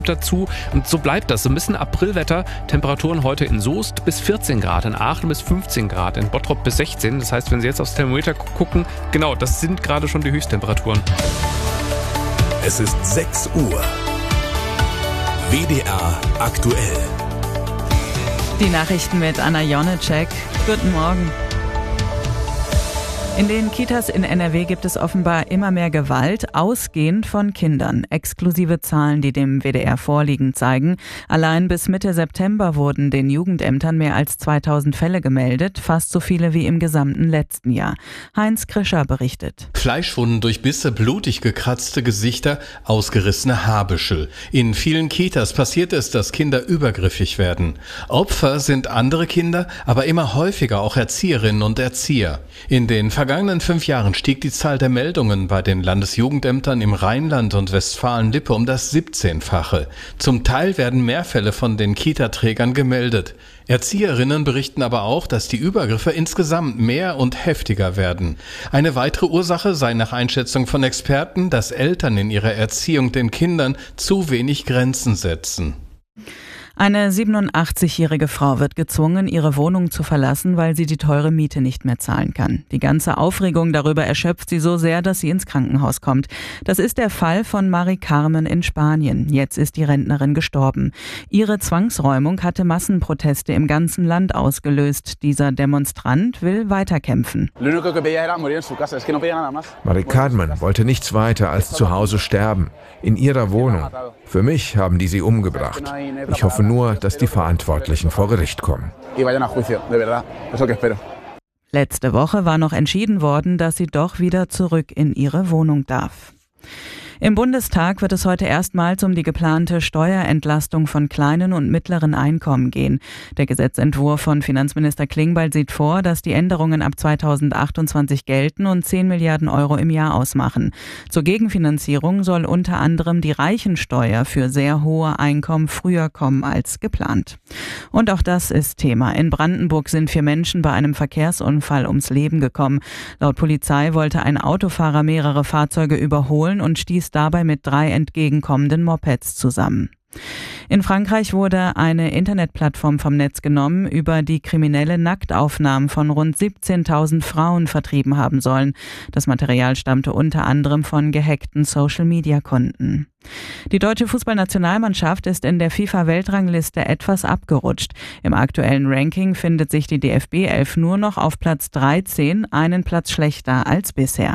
dazu und so bleibt das. So ein bisschen Aprilwetter. Temperaturen heute in Soest bis 14 Grad, in Aachen bis 15 Grad, in Bottrop bis 16. Das heißt, wenn Sie jetzt aufs Thermometer gucken, genau, das sind gerade schon die Höchsttemperaturen. Es ist 6 Uhr. WDR aktuell. Die Nachrichten mit Anna Jonecek. Guten Morgen. In den Kitas in NRW gibt es offenbar immer mehr Gewalt, ausgehend von Kindern. Exklusive Zahlen, die dem WDR vorliegen, zeigen, allein bis Mitte September wurden den Jugendämtern mehr als 2000 Fälle gemeldet, fast so viele wie im gesamten letzten Jahr. Heinz Krischer berichtet. Fleischwunden durch Bisse, blutig gekratzte Gesichter, ausgerissene Haarbüschel. In vielen Kitas passiert es, dass Kinder übergriffig werden. Opfer sind andere Kinder, aber immer häufiger auch Erzieherinnen und Erzieher. In den vergangenen 5 Jahren stieg die Zahl der Meldungen bei den Landesjugendämtern im Rheinland und Westfalen-Lippe um das 17-fache. Zum Teil werden mehr Fälle von den Kita-Trägern gemeldet. Erzieherinnen berichten aber auch, dass die Übergriffe insgesamt mehr und heftiger werden. Eine weitere Ursache sei nach Einschätzung von Experten, dass Eltern in ihrer Erziehung den Kindern zu wenig Grenzen setzen. Eine 87-jährige Frau wird gezwungen, ihre Wohnung zu verlassen, weil sie die teure Miete nicht mehr zahlen kann. Die ganze Aufregung darüber erschöpft sie so sehr, dass sie ins Krankenhaus kommt. Das ist der Fall von Mari Carmen in Spanien. Jetzt ist die Rentnerin gestorben. Ihre Zwangsräumung hatte Massenproteste im ganzen Land ausgelöst. Dieser Demonstrant will weiterkämpfen. Mari Carmen wollte nichts weiter als zu Hause sterben, in ihrer Wohnung. Für mich haben die sie umgebracht. Ich hoffe nur, dass die Verantwortlichen vor Gericht kommen. Letzte Woche war noch entschieden worden, dass sie doch wieder zurück in ihre Wohnung darf. Im Bundestag wird es heute erstmals um die geplante Steuerentlastung von kleinen und mittleren Einkommen gehen. Der Gesetzentwurf von Finanzminister Klingbeil sieht vor, dass die Änderungen ab 2028 gelten und 10 Milliarden Euro im Jahr ausmachen. Zur Gegenfinanzierung soll unter anderem die Reichensteuer für sehr hohe Einkommen früher kommen als geplant. Und auch das ist Thema. In Brandenburg sind 4 Menschen bei einem Verkehrsunfall ums Leben gekommen. Laut Polizei wollte ein Autofahrer mehrere Fahrzeuge überholen und stieß dabei mit 3 entgegenkommenden Mopeds zusammen. In Frankreich wurde eine Internetplattform vom Netz genommen, über die kriminelle Nacktaufnahmen von rund 17.000 Frauen vertrieben haben sollen. Das Material stammte unter anderem von gehackten Social-Media-Konten. Die deutsche Fußballnationalmannschaft ist in der FIFA-Weltrangliste etwas abgerutscht. Im aktuellen Ranking findet sich die DFB-11 nur noch auf Platz 13, einen Platz schlechter als bisher.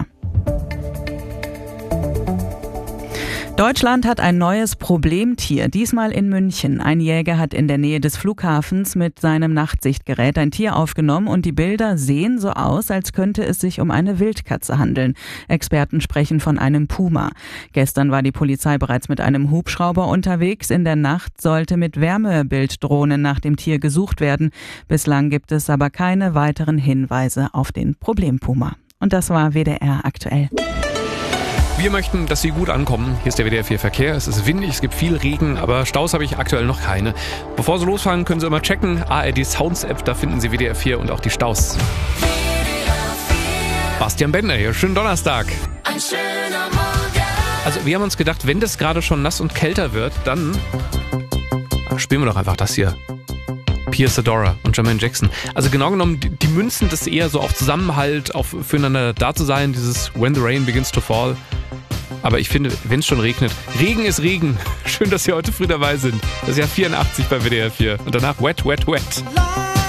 Deutschland hat ein neues Problemtier, diesmal in München. Ein Jäger hat in der Nähe des Flughafens mit seinem Nachtsichtgerät ein Tier aufgenommen und die Bilder sehen so aus, als könnte es sich um eine Wildkatze handeln. Experten sprechen von einem Puma. Gestern war die Polizei bereits mit einem Hubschrauber unterwegs. In der Nacht sollte mit Wärmebilddrohnen nach dem Tier gesucht werden. Bislang gibt es aber keine weiteren Hinweise auf den Problempuma. Und das war WDR aktuell. Wir möchten, dass Sie gut ankommen. Hier ist der WDR 4 Verkehr. Es ist windig, es gibt viel Regen, aber Staus habe ich aktuell noch keine. Bevor Sie losfahren, können Sie immer checken. ARD Sounds App, da finden Sie WDR 4 und auch die Staus. Bastian Bender hier, schönen Donnerstag. Ein schöner Morgen. Also wir haben uns gedacht, wenn das gerade schon nass und kälter wird, dann spielen wir doch einfach das hier. Pia Sadora und Jermaine Jackson. Also genau genommen, die münzen das eher so auf Zusammenhalt, auf füreinander da zu sein, dieses When the Rain Begins to Fall. Aber ich finde, wenn es schon regnet, Regen ist Regen. Schön, dass Sie heute früh dabei sind. Das ist ja 84 bei WDR 4. Und danach Wet, Wet, Wet.